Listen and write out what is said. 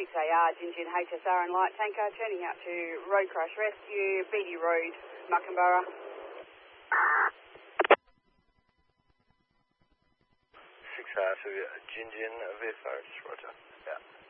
6AR, Gingin HSR and light tanker, turning out to road crash rescue, Beatty Road, Muckenborough. 6AR to Gingin VFR, roger. Yeah.